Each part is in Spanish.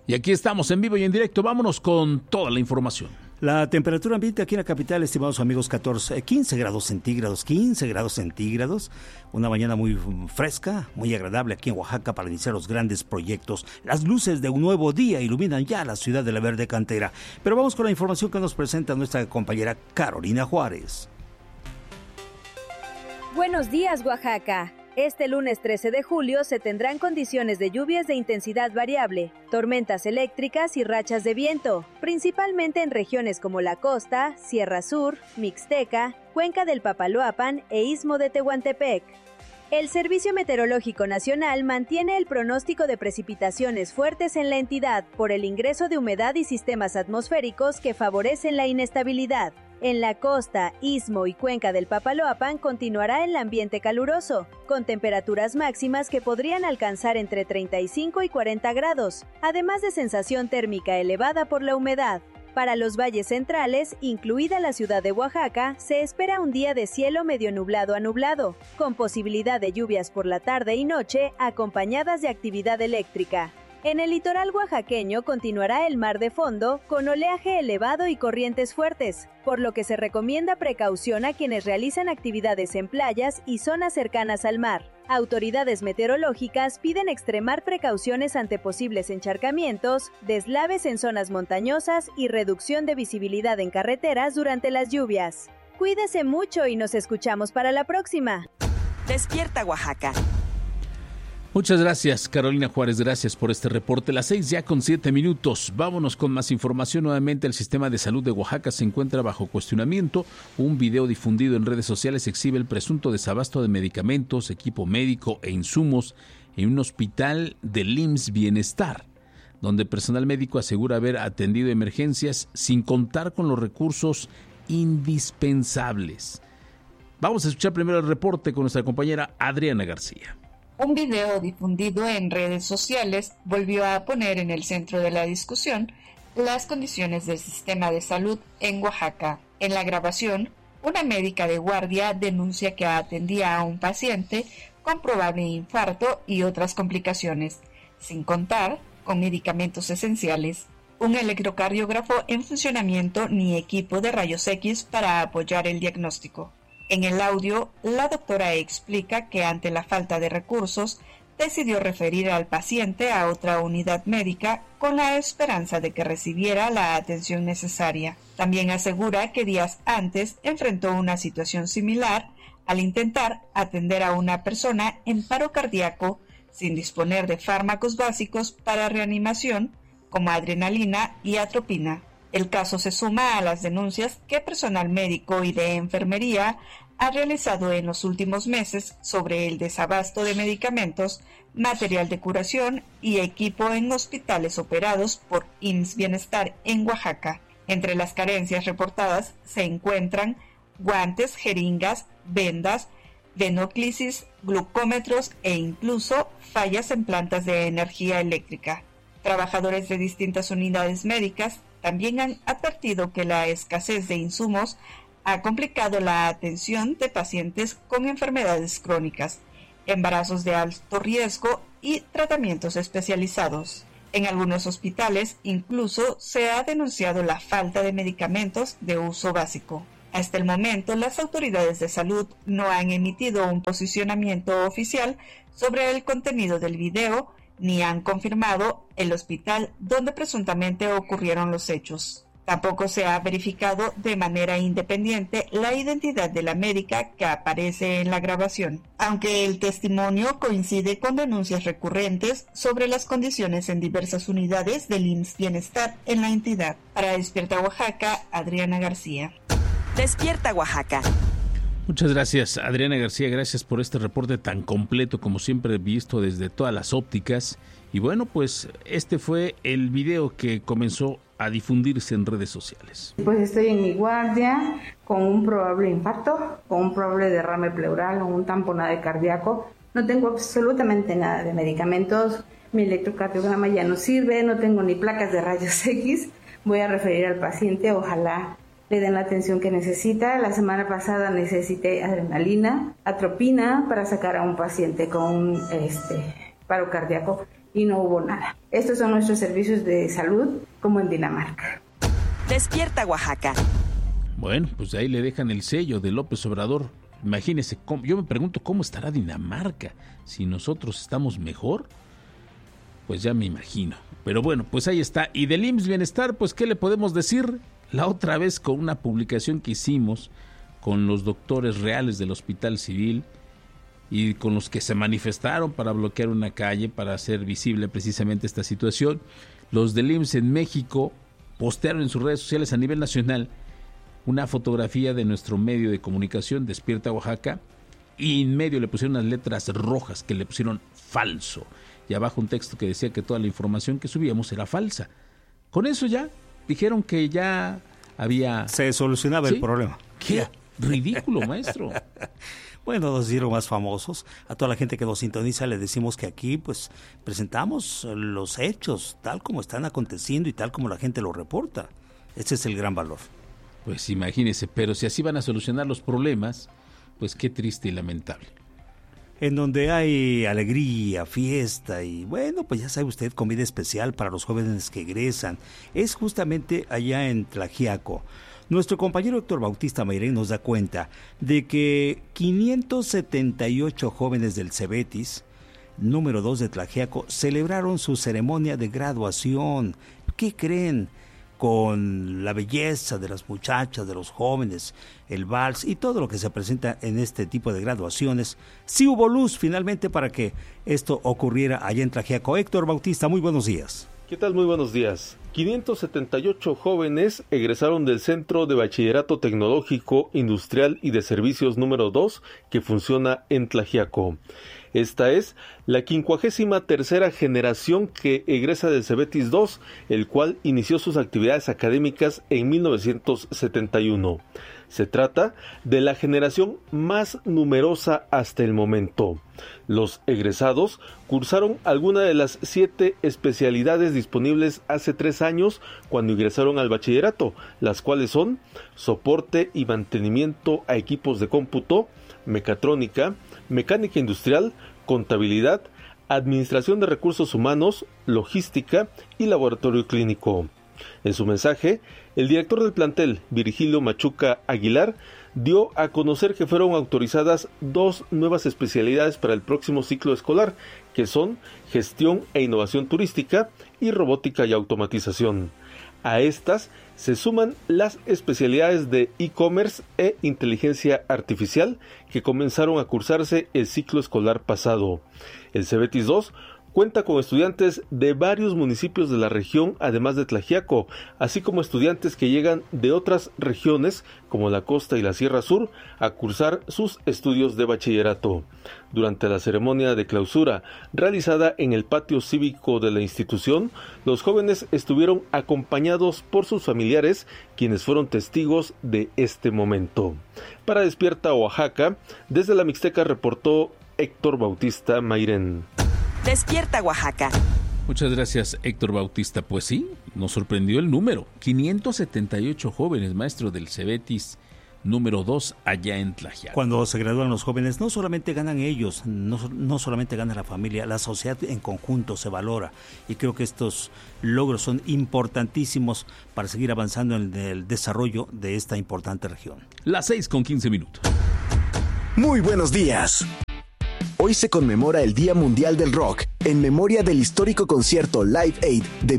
Y aquí estamos en vivo y en directo. Vámonos con toda la información. La temperatura ambiente aquí en la capital, estimados amigos, 15 grados centígrados. Una mañana muy fresca, muy agradable aquí en Oaxaca para iniciar los grandes proyectos. Las luces de un nuevo día iluminan ya la ciudad de la verde cantera. Pero vamos con la información que nos presenta nuestra compañera Carolina Juárez. Buenos días, Oaxaca. Este lunes 13 de julio se tendrán condiciones de lluvias de intensidad variable, tormentas eléctricas y rachas de viento, principalmente en regiones como la costa, Sierra Sur, Mixteca, Cuenca del Papaloapan e Istmo de Tehuantepec. El Servicio Meteorológico Nacional mantiene el pronóstico de precipitaciones fuertes en la entidad por el ingreso de humedad y sistemas atmosféricos que favorecen la inestabilidad. En la costa, Istmo y Cuenca del Papaloapan continuará el ambiente caluroso, con temperaturas máximas que podrían alcanzar entre 35 y 40 grados, además de sensación térmica elevada por la humedad. Para los valles centrales, incluida la ciudad de Oaxaca, se espera un día de cielo medio nublado a nublado, con posibilidad de lluvias por la tarde y noche, acompañadas de actividad eléctrica. En el litoral oaxaqueño continuará el mar de fondo, con oleaje elevado y corrientes fuertes, por lo que se recomienda precaución a quienes realizan actividades en playas y zonas cercanas al mar. Autoridades meteorológicas piden extremar precauciones ante posibles encharcamientos, deslaves en zonas montañosas y reducción de visibilidad en carreteras durante las lluvias. Cuídese mucho y nos escuchamos para la próxima. Despierta, Oaxaca. Muchas gracias, Carolina Juárez, gracias por este reporte. Las 6:07. Vámonos con más información. Nuevamente, el sistema de salud de Oaxaca se encuentra bajo cuestionamiento. Un video difundido en redes sociales exhibe el presunto desabasto de medicamentos, equipo médico e insumos en un hospital del IMSS Bienestar, donde personal médico asegura haber atendido emergencias sin contar con los recursos indispensables. Vamos a escuchar primero el reporte con nuestra compañera Adriana García. Un video difundido en redes sociales volvió a poner en el centro de la discusión las condiciones del sistema de salud en Oaxaca. En la grabación, una médica de guardia denuncia que atendía a un paciente con probable infarto y otras complicaciones, sin contar con medicamentos esenciales, un electrocardiógrafo en funcionamiento ni equipo de rayos X para apoyar el diagnóstico. En el audio, la doctora explica que ante la falta de recursos, decidió referir al paciente a otra unidad médica con la esperanza de que recibiera la atención necesaria. También asegura que días antes enfrentó una situación similar al intentar atender a una persona en paro cardíaco sin disponer de fármacos básicos para reanimación como adrenalina y atropina. El caso se suma a las denuncias que personal médico y de enfermería ha realizado en los últimos meses sobre el desabasto de medicamentos, material de curación y equipo en hospitales operados por IMSS Bienestar en Oaxaca. Entre las carencias reportadas se encuentran guantes, jeringas, vendas, venoclisis, glucómetros e incluso fallas en plantas de energía eléctrica. Trabajadores de distintas unidades médicas también han advertido que la escasez de insumos ha complicado la atención de pacientes con enfermedades crónicas, embarazos de alto riesgo y tratamientos especializados. En algunos hospitales incluso se ha denunciado la falta de medicamentos de uso básico. Hasta el momento, las autoridades de salud no han emitido un posicionamiento oficial sobre el contenido del video ni han confirmado el hospital donde presuntamente ocurrieron los hechos. Tampoco se ha verificado de manera independiente la identidad de la médica que aparece en la grabación, aunque el testimonio coincide con denuncias recurrentes sobre las condiciones en diversas unidades del IMSS Bienestar en la entidad. Para Despierta Oaxaca, Adriana García. Despierta Oaxaca. Muchas gracias, Adriana García, gracias por este reporte tan completo como siempre visto desde todas las ópticas. Y bueno, pues este fue el video que comenzó a difundirse en redes sociales. Pues estoy en mi guardia con un probable infarto, con un probable derrame pleural o un tamponade cardíaco. No tengo absolutamente nada de medicamentos, mi electrocardiograma ya no sirve, no tengo ni placas de rayos X. Voy a referir al paciente, ojalá le den la atención que necesita. La semana pasada necesité adrenalina, atropina para sacar a un paciente con un paro cardíaco y no hubo nada. Estos son nuestros servicios de salud como en Dinamarca. Despierta Oaxaca. Bueno, pues ahí le dejan el sello de López Obrador. Imagínese, yo me pregunto cómo estará Dinamarca. Si nosotros estamos mejor, pues ya me imagino. Pero bueno, pues ahí está. Y del IMSS Bienestar, pues ¿qué le podemos decir? La otra vez con una publicación que hicimos con los doctores reales del Hospital Civil y con los que se manifestaron para bloquear una calle, para hacer visible precisamente esta situación. Los del IMSS en México postearon en sus redes sociales a nivel nacional una fotografía de nuestro medio de comunicación, Despierta Oaxaca, y en medio le pusieron unas letras rojas que le pusieron falso, y abajo un texto que decía que toda la información que subíamos era falsa. Con eso ya dijeron que ya había... Se solucionaba el problema. ¡Qué ridículo, maestro! Bueno, nos hicieron más famosos. A toda la gente que nos sintoniza le decimos que aquí pues presentamos los hechos tal como están aconteciendo y tal como la gente lo reporta. Ese es el gran valor. Pues imagínese, pero si así van a solucionar los problemas, pues qué triste y lamentable. En donde hay alegría, fiesta y bueno, pues ya sabe usted, comida especial para los jóvenes que egresan. Es justamente allá en Tlaxiaco. Nuestro compañero Héctor Bautista Mairén nos da cuenta de que 578 jóvenes del Cebetis, número 2 de Tlaxiaco, celebraron su ceremonia de graduación. ¿Qué creen? Con la belleza de las muchachas, de los jóvenes, el vals y todo lo que se presenta en este tipo de graduaciones. Sí hubo luz finalmente para que esto ocurriera allá en Tlaxiaco. Héctor Bautista, muy buenos días. ¿Qué tal? Muy buenos días. 578 jóvenes egresaron del Centro de Bachillerato Tecnológico, Industrial y de Servicios número 2 que funciona en Tlaxiaco. Esta es la 53ª generación que egresa del Cebetis 2, el cual inició sus actividades académicas en 1971. Se trata de la generación más numerosa hasta el momento. Los egresados cursaron alguna de las 7 especialidades disponibles hace 3 años cuando ingresaron al bachillerato, las cuales son soporte y mantenimiento a equipos de cómputo, mecatrónica, mecánica industrial, contabilidad, administración de recursos humanos, logística y laboratorio clínico. En su mensaje, el director del plantel, Virgilio Machuca Aguilar, dio a conocer que fueron autorizadas 2 nuevas especialidades para el próximo ciclo escolar, que son gestión e innovación turística y robótica y automatización. A estas se suman las especialidades de e-commerce e inteligencia artificial que comenzaron a cursarse el ciclo escolar pasado. El Cebetis 2 cuenta con estudiantes de varios municipios de la región, además de Tlaxiaco, así como estudiantes que llegan de otras regiones, como la costa y la Sierra Sur, a cursar sus estudios de bachillerato. Durante la ceremonia de clausura, realizada en el patio cívico de la institución, los jóvenes estuvieron acompañados por sus familiares, quienes fueron testigos de este momento. Para Despierta Oaxaca, desde la Mixteca reportó Héctor Bautista Mairén. Despierta Oaxaca. Muchas gracias, Héctor Bautista. Pues sí, nos sorprendió el número. 578 jóvenes, maestro del Cebetis número 2 allá en Tlaxiaco. Cuando se gradúan los jóvenes, no solamente ganan ellos, no solamente gana la familia, la sociedad en conjunto se valora. Y creo que estos logros son importantísimos para seguir avanzando en el desarrollo de esta importante región. Las 6:15. Muy buenos días. Hoy se conmemora el Día Mundial del Rock, en memoria del histórico concierto Live Aid de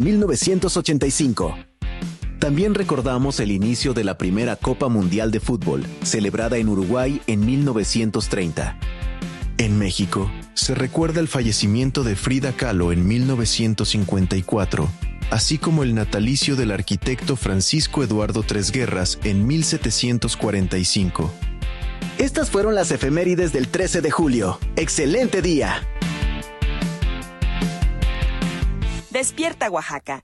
1985. También recordamos el inicio de la primera Copa Mundial de Fútbol, celebrada en Uruguay en 1930. En México, se recuerda el fallecimiento de Frida Kahlo en 1954, así como el natalicio del arquitecto Francisco Eduardo Tresguerras en 1745. Estas fueron las efemérides del 13 de julio. ¡Excelente día! Despierta Oaxaca.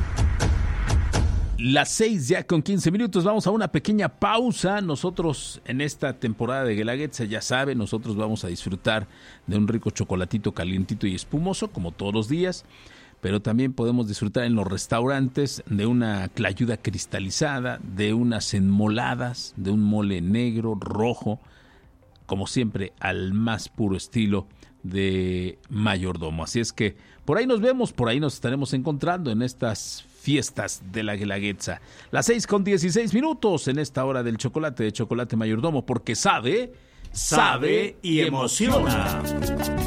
Las 6:15. Vamos a una pequeña pausa. Nosotros en esta temporada de Guelaguetza, ya saben, nosotros vamos a disfrutar de un rico chocolatito calientito y espumoso, como todos los días. Pero también podemos disfrutar en los restaurantes de una clayuda cristalizada, de unas enmoladas, de un mole negro, rojo, como siempre, al más puro estilo de mayordomo. Así es que por ahí nos vemos, por ahí nos estaremos encontrando en estas fiestas de la Guelaguetza. Las 6:16 en esta hora del chocolate de Chocolate Mayordomo, porque sabe y emociona.